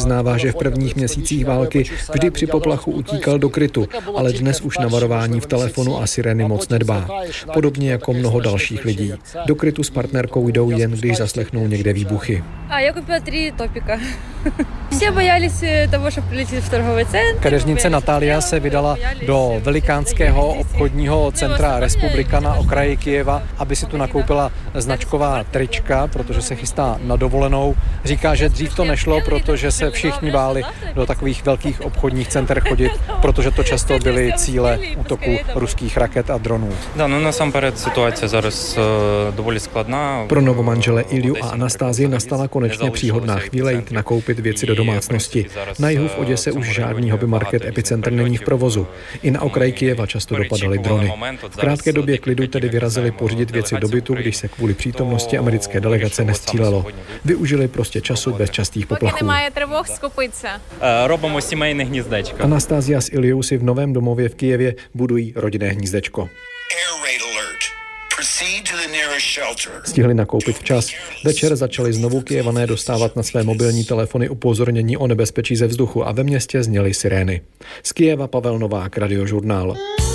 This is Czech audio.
přiznává, že v prvních měsících války vždy při poplachu utíkal do krytu, ale dnes už na varování v telefonu a sireny moc nedbá. Podobně jako mnoho dalších lidí. Do krytu s partnerkou jdou jen, když zaslechnou někde výbuchy. Já koupila 3 topika. Všichni bojali se toho, že přiletěli v торговý центр. Kadeřnice Natália se vydala do velikánského obchodního centra Republika na okraji Kyjeva, aby si tu nakoupila značková trička, protože se chystá na dovolenou. Říká, že dřív to nešlo, protože se všichni báli do takových velkých obchodních center chodit, protože to často byly cíle útoku ruských raket a dronů. Насамперед ситуація зараз доволі складна. Pro novomanžele Ilju a Anastázii nastala konečně příhodná chvíle jít nakoupit věci do domácnosti. Na jihu v Oděse už žádný hobby market Epicenter není v provozu. I na okraji Kyjeva často dopadaly drony. V krátké době klidu tedy vyrazili pořídit věci do bytu, když se kvůli přítomnosti americké delegace nestřílelo. Využili prostě času bez častých poplachů. Робимо сімейне гніздечко. Anastázia s Iljou si v novém domově v Kyjevě budují rodinné hnízdečko. Stihli nakoupit včas. Večer začali znovu Kyjevané dostávat na své mobilní telefony upozornění o nebezpečí ze vzduchu a ve městě zněly sirény. Z Kyjeva Pavel Novák, Radiožurnál.